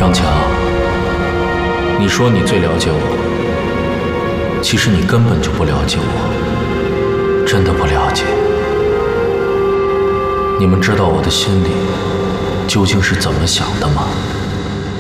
张强，你说你最了解我，其实你根本就不了解我，真的不了解。你们知道我的心里究竟是怎么想的吗？